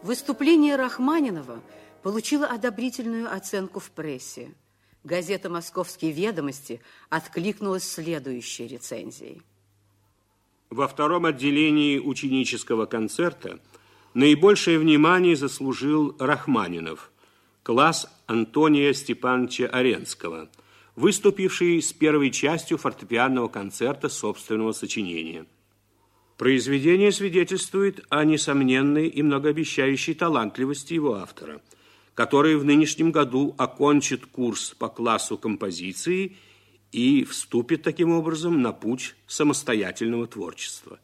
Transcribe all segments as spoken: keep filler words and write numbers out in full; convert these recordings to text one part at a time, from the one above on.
Выступление Рахманинова получило одобрительную оценку в прессе. Газета «Московские ведомости» откликнулась следующей рецензией. Во втором отделении ученического концерта наибольшее внимание заслужил Рахманинов, класс Антония Степановича Аренского, выступивший с первой частью фортепианного концерта собственного сочинения. Произведение свидетельствует о несомненной и многообещающей талантливости его автора, который в нынешнем году окончит курс по классу композиции и вступит таким образом на путь самостоятельного творчества.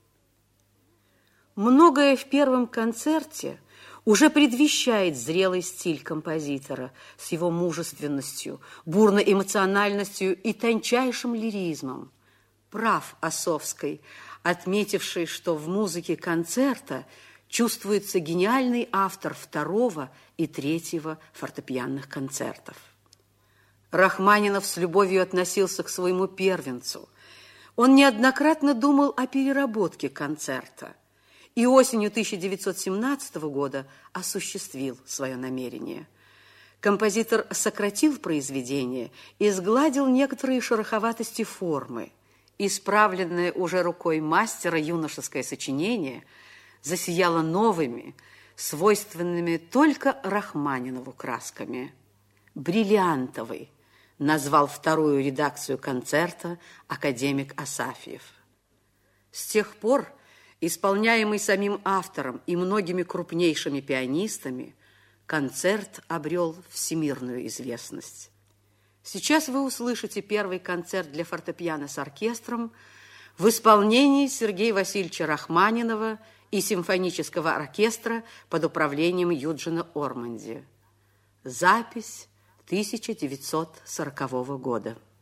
Многое в первом концерте уже предвещает зрелый стиль композитора с его мужественностью, бурной эмоциональностью и тончайшим лиризмом. Прав Осовский, отметивший, что в музыке концерта чувствуется гениальный автор второго и третьего фортепианных концертов. Рахманинов с любовью относился к своему первенцу. Он неоднократно думал о переработке концерта и осенью тысяча девятьсот семнадцатого года осуществил свое намерение. Композитор сократил произведение и сгладил некоторые шероховатости формы. Исправленное уже рукой мастера юношеское сочинение засияло новыми, свойственными только Рахманинову красками. «Бриллиантовый» назвал вторую редакцию концерта академик Асафьев. С тех пор, исполняемый самим автором и многими крупнейшими пианистами, концерт обрел всемирную известность. Сейчас вы услышите первый концерт для фортепиано с оркестром в исполнении Сергея Васильевича Рахманинова и симфонического оркестра под управлением Юджина Орманди. Запись тысяча девятьсот сорокового года.